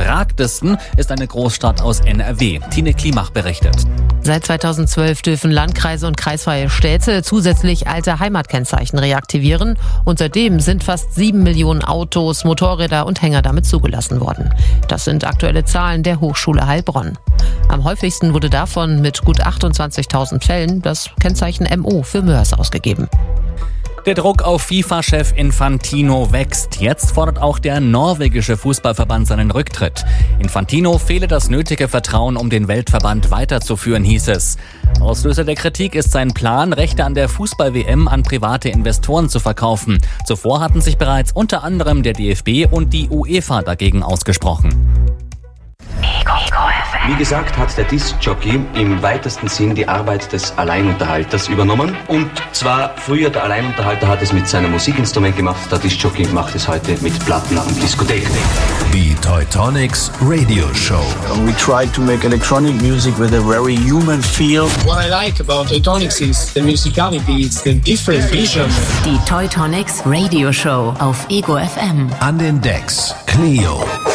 gefragtesten ist eine Großstadt aus NRW. Tine Klimach berichtet. Seit 2012 dürfen Landkreise und kreisfreie Städte zusätzlich alte Heimatkennzeichen reaktivieren. Und seitdem sind fast 7 Millionen Autos, Motorräder und Hänger damit zugelassen worden. Das sind aktuelle Zahlen der Hochschule Heilbronn. Am häufigsten wurde davon mit gut 28.000 Fällen das Kennzeichen MO für Mörs ausgegeben. Der Druck auf FIFA-Chef Infantino wächst. Jetzt fordert auch der norwegische Fußballverband seinen Rücktritt. Infantino fehle das nötige Vertrauen, um den Weltverband weiterzuführen, hieß es. Auslöser der Kritik ist sein Plan, Rechte an der Fußball-WM an private Investoren zu verkaufen. Zuvor hatten sich bereits unter anderem der DFB und die UEFA dagegen ausgesprochen. Wie gesagt, hat der Disc-Jockey im weitesten Sinn die Arbeit des Alleinunterhalters übernommen. Und zwar früher der Alleinunterhalter hat es mit seinem Musikinstrument gemacht, der Disc-Jockey macht es heute mit Platten und Diskotheken. Die Teutonics Radio Show. We try to make electronic music with a very human feel. What I like about Teutonics is the musicality, it's the different vision. Die Teutonics Radio Show auf Ego FM. An den Decks Cleo.